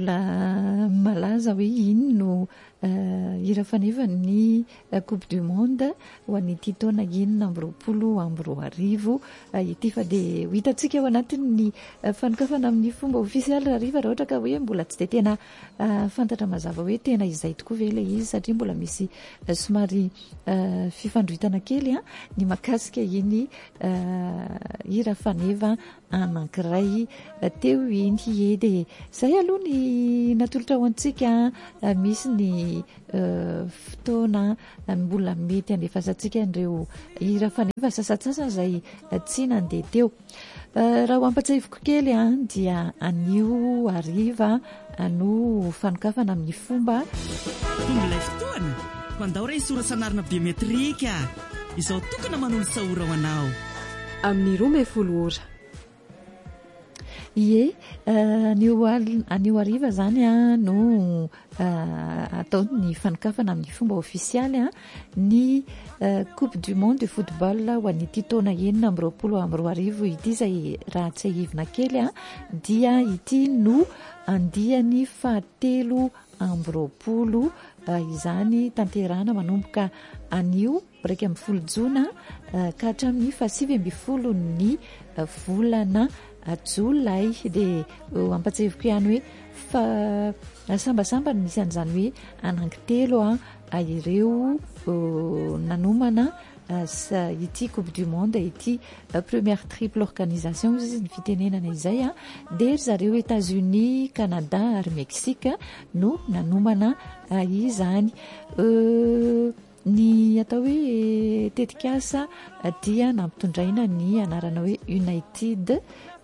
mbola malaza hoe iny no hira fanevany Coupe du Monde ho an'ity taona 2024 ity fa dia ho hitantsika ao anatin'ny fanokafana amin'ny fomba ofisialy raha ohatra ka hoe mbola tsy dia tena fantatra mazava hoe tena izay tokoa ve ilay izy satria mbola misy somary fifandroitana kely ny makasika iny hira faneva anankiray teo iny dia zay aloha ny natolotra ho antsika misy ny fotoana mbola mety andefasantsika ireo hira faneva sasatsasany zay tsy nandeha teo. Raha ho ampatsahiviko kely dia anio hariva no fanokafana amin'ny fomba ilay fotoana ho andao ray sora sanarina biometrika izao tokana manolo sahora ho anao amin'ny 12 ora. Ie, anio hariva zany no atao ny fanokafana amin'ny fomba ofisialy ny Coupe du Monde de football ho an'ity taona 2024 ity zay raha tsy ahivina kely dia ity no andiany 720 izany tanterana manomboka anio raika amby 10 jona ka hatramin'ny 7 ny volana Jolay dia ampatsahiviko ihany hoe sambasamba misy an'izany hoe anankitelo ireo nanomana ity Coupe du Monde ity première triple organisation izy ny fitenenana izay dia zareo États-Unis, Canada ary Mexique no nanomana izany. Ny atao hoe tetikasa dia nampitondraina ny anarana hoe United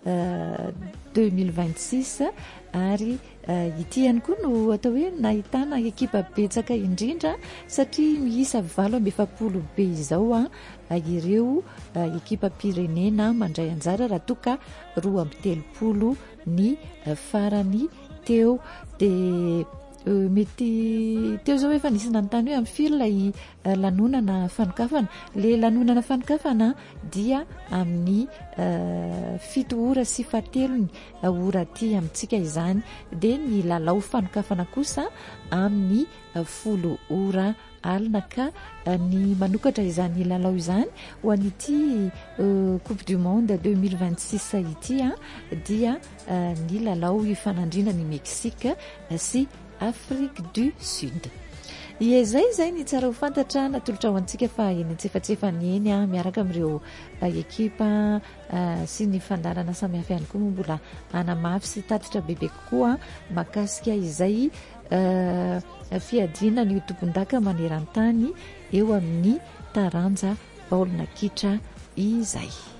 2026 ary ity ihany koa no atao hoe nahitana ekipa betsaka indrindra satria miisa 770 be izao ireo ekipa pirenena mandray anjara raha toka 230 ny farany teo dia mety teo zao efa nisy nanontany hoe amin'ny firy ilay lanonana fanokafana. Le lanonana fanokafana dia amin'ny 7 ora sy 7 ora aty amintsika izany dia ny lalao fanokafana kosa amin'ny 10 ora alina ka ny manokatra izany lalao izany ho an'ity Coupe du Monde 2026 ity dia ny lalao ifanandrina ny Mexique sy Afrique du Sud. Zay ny tsara ho fantatra natolotra ho antsika fa eny antsefatsefany eny miaraka amin'ireo ekipa sy ny fandarana samihafa ihany koa mbola anamafy sy tatitra bebe kokoa makasika izay fiadiana ny tompon-daka maneran-tany eo amin'ny taranja baolina kitra izay.